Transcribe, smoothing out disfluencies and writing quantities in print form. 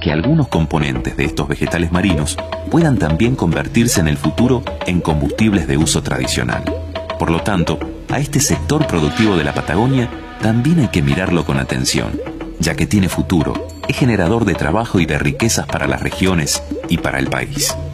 que algunos componentes de estos vegetales marinos puedan también convertirse en el futuro en combustibles de uso tradicional. Por lo tanto, a este sector productivo de la Patagonia también hay que mirarlo con atención, ya que tiene futuro, es generador de trabajo y de riquezas para las regiones y para el país.